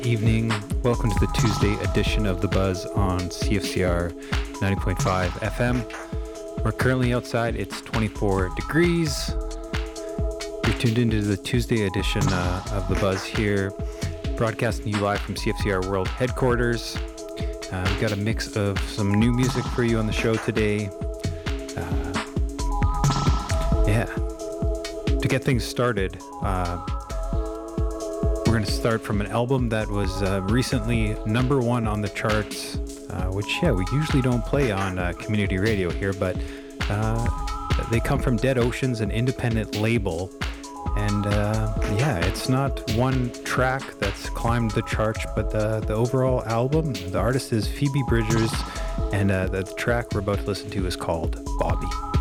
Evening. Welcome to the Tuesday edition of The Buzz on CFCR 90.5 FM. We're currently outside. It's 24 degrees. You're tuned into the Tuesday edition of The Buzz here, broadcasting you live from CFCR World Headquarters. We've got a mix of some new music for you on the show today. To get things started, we're going to start from an album that was recently #1 on the charts, which, we usually don't play on community radio here, but they come from Dead Oceans, an independent label. And it's not one track that's climbed the charts, but the overall album. The artist is Phoebe Bridgers, and the track we're about to listen to is called Bobby.